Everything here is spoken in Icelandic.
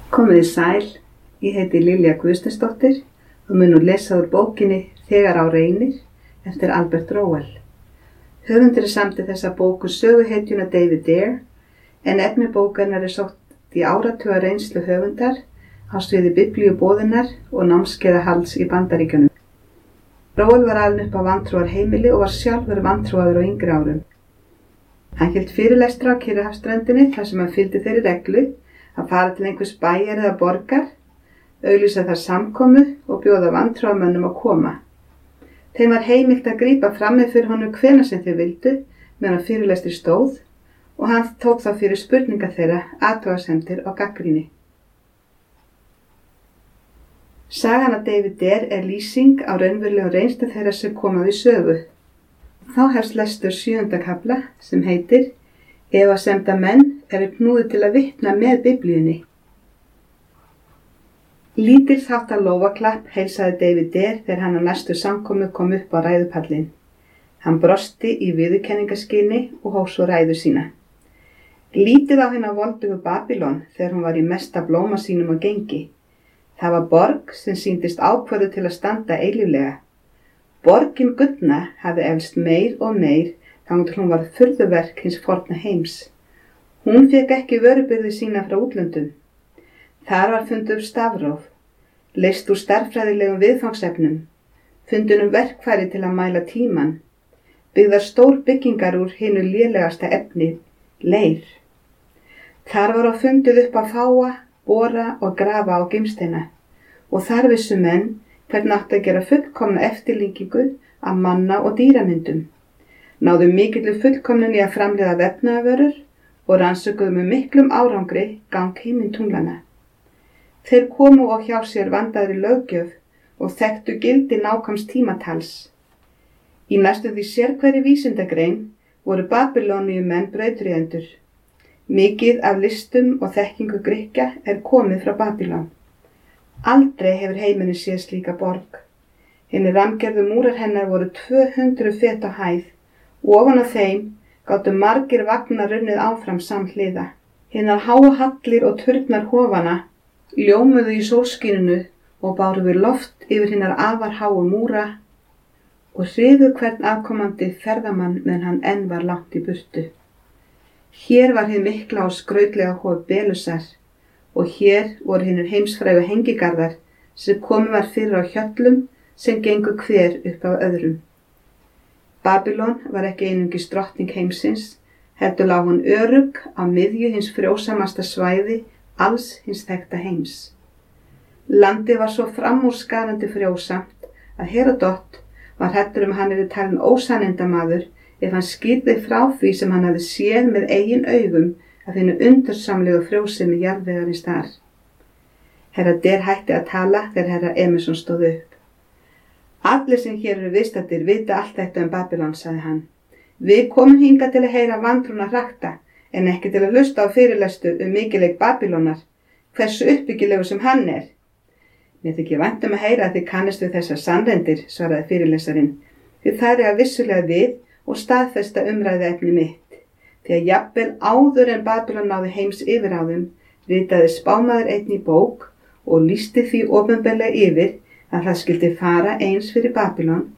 Komið þið sæl, ég heiti Lilja Guðsteinsdóttir og mun nú lesa úr bókinni Þegar á reynir eftir Albert Rowell. Höfundur samdi þessa bóku söguhetjuna David Dare en efni bókarinnar sótt í áratuga reynslu höfundar á sviði biblíuboðunar og námskeiðahalds í Bandaríkjunum. Rowell var alinn upp á vantrúarheimili og var sjálfur vantrúaður á yngri árum. Hann hélt fyrirlestra á Kyrrahafsströndinni þar sem hann fylgdi þeirri reglu að fara til einhvers bæjar eða borgar, auglýsa þar samkomu og bjóða vantrúarmönnum að koma. Þeim var heimilt að grípa frammi fyrir honum hvenær sem þeir vildu meðan fyrirlestri stóð og hann tók þá fyrir spurningar þeirra, athugasemdir og gagnrýni. Sagan af David Dare lýsing á raunverulegum reynslu þeirra sem koma við sögu. Þá hefst lestur 7. kafla sem heitir Efasemdamenn knúðir til að vitna með Biblíunni. Lítill háttar lófaklapp heilsaði David Dare þegar hann á næstu samkomu kom upp á ræðupallinn. Hann brosti í viðurkenningaskyni og hóf svo ræðu sína. Lítið á hina voldugu Babylon þegar hún var í mesta blóma sínum og gengi. Það var borg sem sýndist ákvörðu til að standa eilíflega. Borgin gullna hafði eflst meir og meir þangað til hún var furðuverk hins forna heims. Hún fékk ekki vörubirgði sína frá útlöndum. Þar var fundið upp stafróf, leyst úr stærðfræðilegum viðfangsefnum, fundin verkfæri til að mæla tímann, byggðar stór byggingar úr hinu lélegasta efni, leir. Þar var á fundið upp að fáa, bora og grafa á gimsteina og þar vissu menn hvernig átti að gera fullkomna eftirlíkingu af manna og dýramyndum. Náðu mikillu fullkomnun í að framleiða vefnaðarvörur og rannsökuðu með miklum árangri gang himintunglana. Þeir komu og hjá sér vandaðri löggjöf og þekktu gildi nákvæms tímatals. Í næstum því sérhverri vísindagrein voru Babylóníumenn brautryðjendur. Mikið af listum og þekkingu Grikkja komið frá Babylon. Aldrei hefur heimurinn séð slíka borg. Hinir rammgerðu múrar hennar voru 200 fet á hæð og ofan á þeim gátu margir vagnar runnið áfram samhliða. Hinar háu hallir og turnar hofana ljómuðu í sólskininu og báru við loft yfir hinar afar háu múra og hrifu hvern afkomandi ferðamann meðan hann enn var langt í burtu. Hér var hið mikla og skrautlega hof Belusar og hér voru hinir heimsfrægu hengigarðar sem komið var fyrir á hjöllum sem gengu hver upp af öðrum. Babylon var ekki einungis drottning heimsins, heldur lá hún örugg á miðju hins frjósamasta svæði alls hins þekkta heims. Landið var svo framúrskarandi frjósamt að Herodot var hræddur hann talinn ósannindamaður ef hann skýrði frá því sem hann hafði séð með eigin augum af hinu undursamlegu frjósemi jarðvegarins þar. Herra Dare hætti að tala þegar herra Emerson stóð upp. Allir sem hér eru viðstaddir vita allt þetta Babylon, sagði hann. Við komum hingað til að heyra vantrúna rakta en ekki til að hlusta á fyrirlestur mikilvæg Babylonar, hversu uppbyggilegu sem hann Mér þykir vænt að heyra að þið kannist við þessar sannrendir, svaraði fyrirlesarinn, því það að vissulega við og staðfesta umræðuefni mitt. Því að jafnvel áður en Babylon náði heims yfiráðum, ritaði spámaður einn í bók og lýsti því opinberlega yfir að það skyldi fara eins fyrir Babylon